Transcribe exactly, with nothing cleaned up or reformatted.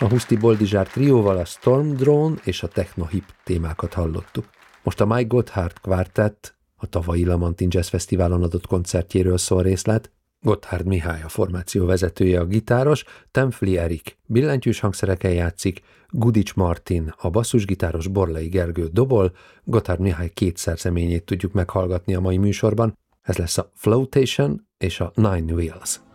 A Huszti Boldizsár trióval a Storm Drone és a Techno Hip témákat hallottuk. Most a Mike Gotthard Quartet, a tavalyi Lamantin Jazz Fesztiválon adott koncertjéről szól részlet. Gotthard Mihály a formáció vezetője, a gitáros, Temfli Erik billentyűs hangszereken játszik, Gudics Martin a basszusgitáros, Borlai Gergő dobol, Gotthard Mihály két szerzeményét tudjuk meghallgatni a mai műsorban. Ez lesz a Flotation és a Nine Wheels.